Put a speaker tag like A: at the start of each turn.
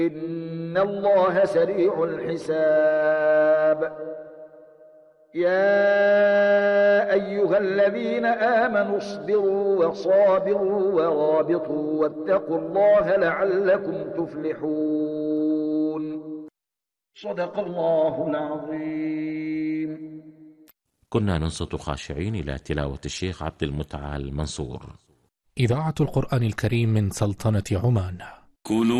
A: إن الله سريع الحساب. يا أيها الذين آمنوا اصبروا وصابروا ورابطوا واتقوا الله لعلكم تفلحون. صدق الله العظيم.
B: كنا ننصت خاشعين إلى تلاوة الشيخ عبد المتعال منصور.
C: إذاعة القرآن الكريم من سلطنة عمان. كلوا